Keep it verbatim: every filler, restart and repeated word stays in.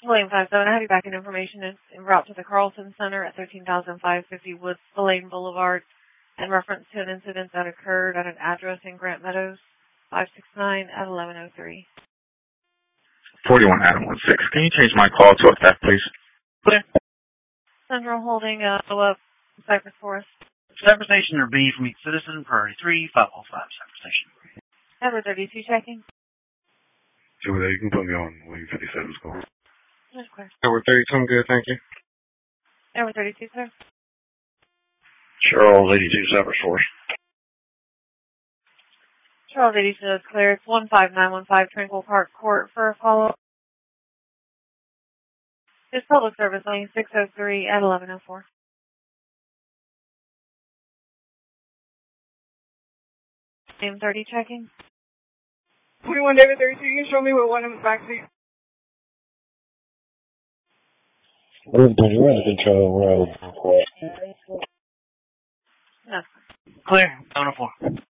William five seven, I have you back in information. It's en route to the Carlson Center at thirteen thousand five hundred fifty Woods Spillane Boulevard in reference to an incident that occurred at an address in Grant Meadows, five six nine at eleven oh three. forty-one Adam one six. Can you change my call to a theft, please? Clear. Central holding uh, go up Cypress Forest. Cypress Station or B from each citizen, priority three, five oh five, Cypress Station. Edward thirty-two checking. Sure, you can put me on William fifty-seven's call. That's clear. Edward thirty-two, I'm good, thank you. Edward thirty-two, sir. Charles eighty-two, Cypress Forest. Charles eighty-two is clear. It's one five nine one five Tranquil Park Court for a follow-up. It's public service lane six oh three at eleven oh four. Name thirty checking. twenty-one David thirty-two, you can show me what one in the back seat. William thirty-one to control road. No. Clear, one oh four.